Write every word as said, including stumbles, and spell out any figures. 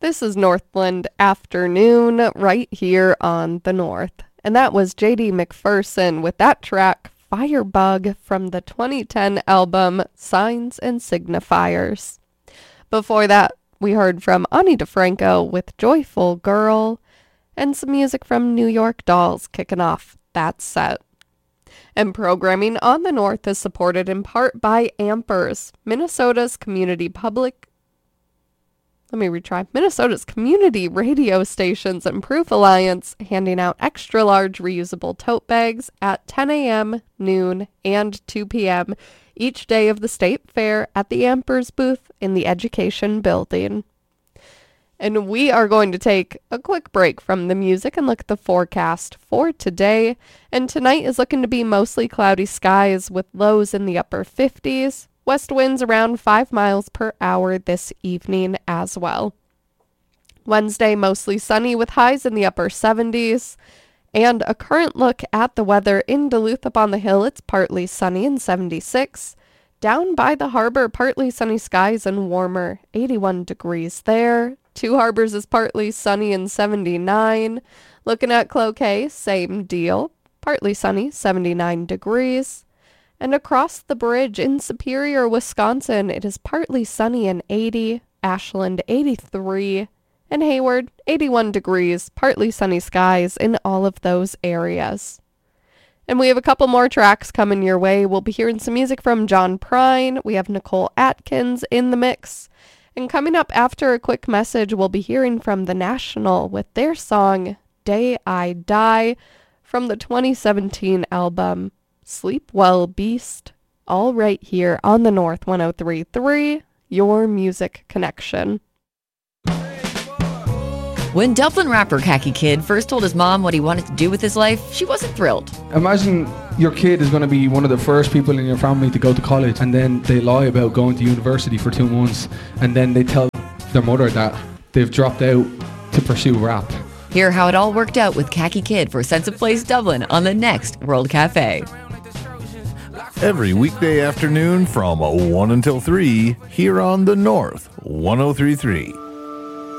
This is Northland Afternoon right here on the North. And that was J D McPherson with that track, Firebug, from the twenty ten album Signs and Signifiers. Before that, we heard from Ani DeFranco with Joyful Girl, and some music from New York Dolls kicking off that set. And programming on the North is supported in part by Ampers, Minnesota's community public Let me retry. Minnesota's community radio stations and Proof Alliance, handing out extra large reusable tote bags at ten a.m., noon, and two p.m. each day of the state fair at the Ampers booth in the Education Building. And we are going to take a quick break from the music and look at the forecast for today. And tonight is looking to be mostly cloudy skies with lows in the upper fifties. West winds around five miles per hour this evening as well. Wednesday, mostly sunny with highs in the upper seventies. And a current look at the weather in Duluth up on the hill, it's partly sunny and seventy-six. Down by the harbor, partly sunny skies and warmer, eighty-one degrees there. Two Harbors is partly sunny and seventy-nine. Looking at Cloquet, same deal. Partly sunny, seventy-nine degrees. And across the bridge in Superior, Wisconsin, it is partly sunny and eighty, Ashland eighty-three, and Hayward eighty-one degrees, partly sunny skies in all of those areas. And we have a couple more tracks coming your way. We'll be hearing some music from John Prine. We have Nicole Atkins in the mix. And coming up after a quick message, we'll be hearing from The National with their song, Day I Die, from the twenty seventeen album, Sleep Well, Beast, all right here on the North one oh three point three, your music connection. When Dublin rapper Khaki Kid first told his mom what he wanted to do with his life, she wasn't thrilled. Imagine your kid is going to be one of the first people in your family to go to college, and then they lie about going to university for two months, and then they tell their mother that they've dropped out to pursue rap. Hear how it all worked out with Khaki Kid for Sense of Place Dublin on the next World Cafe. Every weekday afternoon from one until three, here on the North one oh three point three.